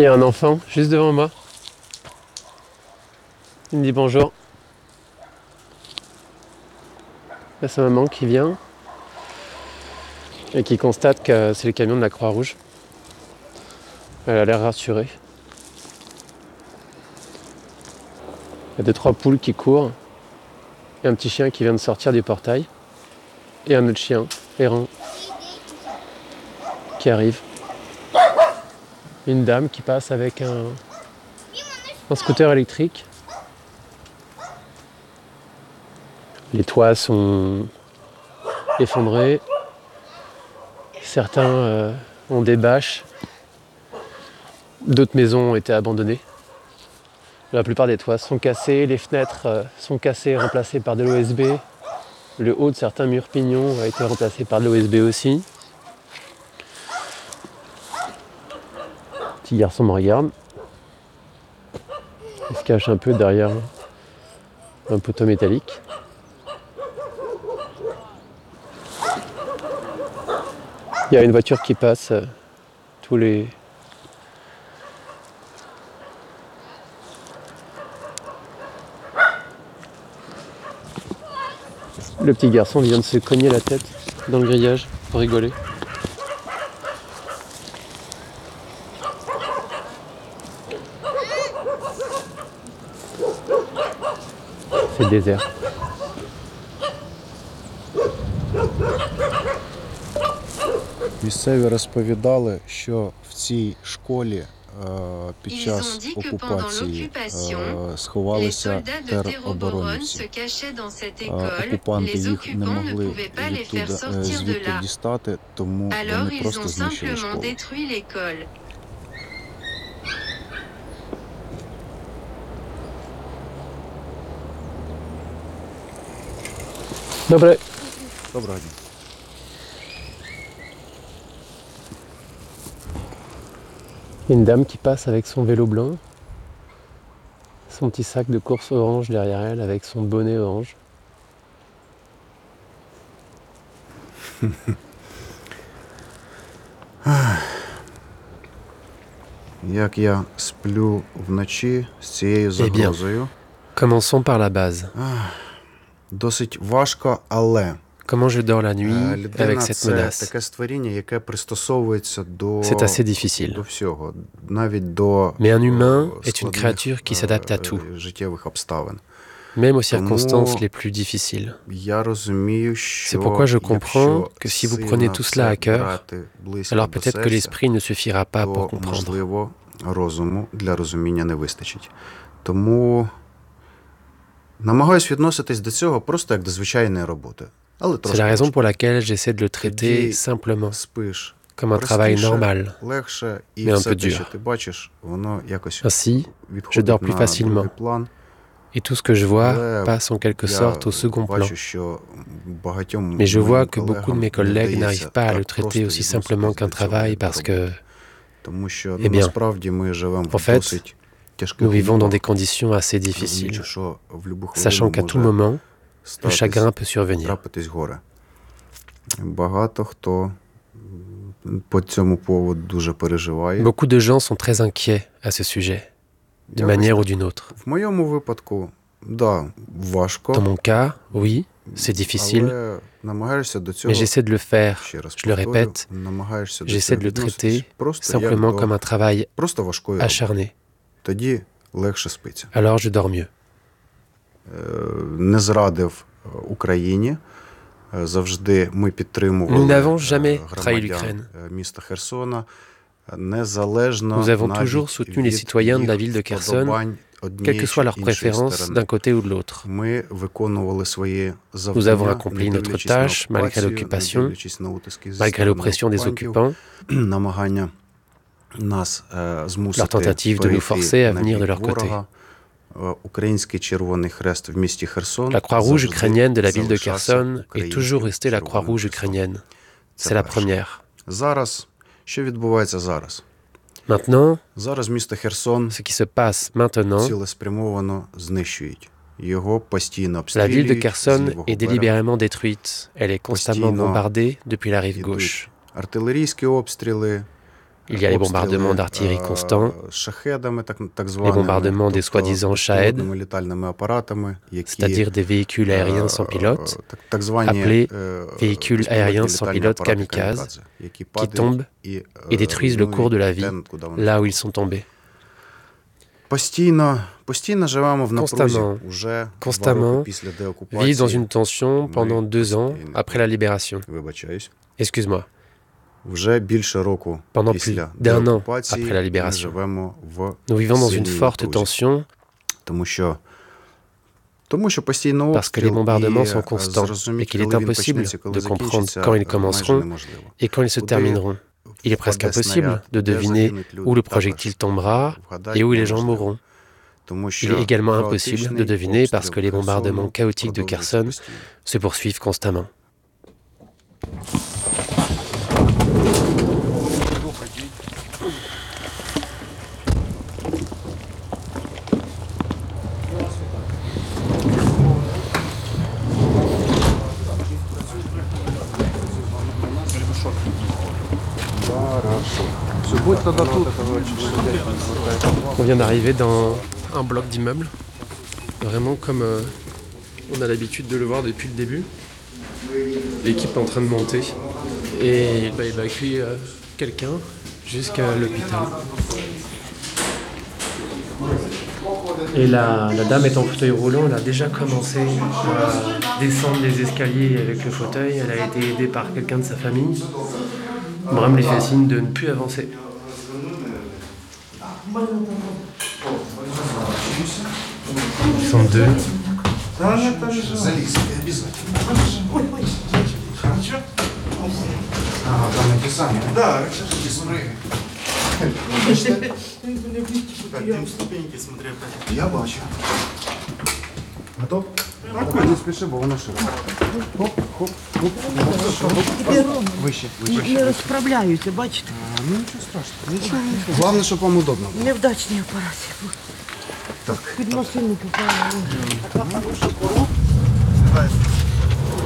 Il y a un enfant juste devant moi. Il me dit bonjour. Il y a sa maman qui vient et qui constate que c'est le camion de la Croix-Rouge. Elle a l'air rassurée. Il y a 2-3 poules qui courent. Et un petit chien qui vient de sortir du portail. Et un autre chien errant qui arrive. Une dame qui passe avec un scooter électrique. Les toits sont effondrés. Certains ont des bâches. D'autres maisons ont été abandonnées. La plupart des toits sont cassés. Les fenêtres sont cassées, remplacées par de l'OSB. Le haut de certains murs pignons a été remplacé par de l'OSB aussi. Le petit garçon me regarde. Il se cache un peu derrière un poteau métallique. Il y a une voiture qui passe tous les... Le petit garçon vient de se cogner la tête dans le grillage pour rigoler. C'est désert. Місцеві розповідали, що в цій школі під час окупації сховалися тероборонівці. Окупанти їх не могли звідти дістати, тому вони просто знищили школу. Добре. Доброго дня. Une dame qui passe avec son vélo blanc, son petit sac de course orange derrière elle avec son bonnet orange. Як я сплю вночі з цією загрозою? Commençons par la base. Досить важко, але Comment je dors la nuit avec людина cette це menace? таке створіння, яке пристосовується до C'est assez difficile. всього, навіть до Mais un humain est une складних, créature qui s'adapte à tout, життєвих обставин. même aux circonstances les plus difficiles. Я розумію, що C'est pourquoi je comprends якщо que si vous сильно prenez tout cela à це cœur, брати близько alors до peut-être que серця, l'esprit ne suffira pas pour то, comprendre. можливо, розуму для розуміння не вистачить. Тому намагаюсь відноситись до цього просто як до звичайної роботи. Але C'est трошки la raison важко. pour laquelle j'essaie de le traiter Тоді simplement, спиш comme un travail простіше, normal. легше, і mais un все peu те, dur. що ти бачиш, воно якось Ainsi, відходить dors plus на facilement. другий план. et tout ce que je vois Але passe en quelque я sorte au second plan. бачу, що багатьом Mais je vois моїм que beaucoup de колегам mes collègues не вдається n'arrivent pas à le так traiter просто aussi simplement відноситись qu'un до цього travail як до parce que роботи. Тому що Eh bien, насправді ми живемо en в fait, досить тяжких nous vivons dans des умовах, conditions assez розуміючи, difficiles, що в любу sachant qu'à tout хвилину moment, може le chagrin peut survenir. трапитись горе. Багато хто по цьому поводу дуже переживає. Beaucoup de gens sont très inquiets à ce sujet, d'une manière ou d'une autre. В моєму випадку, да, важко, Dans mon cas, oui, c'est difficile, але намагаєшся до цього, mais j'essaie de le faire, ще раз je le повторю, répète, намагаєшся до j'essaie цього de le відноситись traiter просто як simplement до comme un travail просто важкої роботи. acharné. Тоді легше спиться. Alors je dors mieux. Не зрадив Україні. Завжди ми підтримували Nous n'avons jamais trahi громадян l'Ukraine. міста Херсона. Незалежно Nous avons навіть toujours soutenu les від citoyens de la їх ville de Kherson, вподобань quelles однієї que soient чи leurs іншої préférences сторони. d'un côté ou de l'autre. Ми виконували свої Nous завдання, avons accompli не notre дивлячись на tâche malgré окупацію, не l'occupation, дивлячись на утиски зі malgré сторони l'oppression des окупантів, occupants, намагання нас змусити leur tentative de nous forcer перейти à на venir de бік leur côté. ворога. Український Червоний Хрест в місті Херсон La Croix-Rouge завжди ukrainienne de la ville de залишався Kherson est українським toujours restée la Червоним Croix-Rouge Хрестом. ukrainienne. Це C'est la перше. première. Зараз, що відбувається зараз? Maintenant, Зараз місто Херсон ce qui se passe maintenant, цілеспрямовано знищують. Його постійно la ville de обстрілюють з Kherson лівого est берега. délibérément détruite. Elle est constamment Постійно bombardée depuis la rive йдуть gauche. артилерійські обстріли, Il y a les bombardements d'artillerie constants, шахедами, так les званими, bombardements des soi-disant Shahed, безпілотними літальними апаратами, які c'est-à-dire des véhicules aériens sans pilote, так звані appelés véhicules безпілотні aériens sans літальні pilote апарати kamikazes, які qui падають tombent і et détruisent le cours de la vie руйнують те, куди вони là où ils sont tombés. Постійно живемо в напрузі. Уже 2 роки після Vivent dans деокупації. une tension pendant 2 ans après la libération. Вибачаюсь. Excuse-moi, Вже більше року pendant plus після d'un an деокупації après la ми libération. живемо в Nous vivons dans une сильній forte напрузі. tension Тому що постійно parce que les обстріл bombardements і sont constants et зрозуміти, qu'il est коли він impossible почнеться, коли de comprendre закінчиться, quand ils майже commenceront неможливо. et quand ils se Куди termineront. Il est presque впаде impossible снаряд, de де deviner загинуть люди, où le також projectile tombera вгадати et où les gens неможливо. mourront. Тому Il що est également impossible хаотичний de deviner parce que les обстріл bombardements Херсону chaotiques de продовжується Kherson постійно. se poursuivent constamment. On vient d'arriver dans un bloc d'immeubles, vraiment comme on a l'habitude de le voir depuis le début. L'équipe est en train de monter et il va évacuer quelqu'un jusqu'à l'hôpital. Et la dame est en fauteuil roulant, elle a déjà commencé à descendre les escaliers avec le fauteuil, elle a été aidée par quelqu'un de sa famille. Bram lui fait signe de ne plus avancer. Ils sont deux. Я бачу. Готов? Не спіши, бо воно широко. Хоп, хоп, хоп. Вище, вище. Не розправляються, бачите? Ну нічого страшного. Нічого. Головне, щоб вам удобно було. Невдачний апарат. Так. Під машину попали. Давай.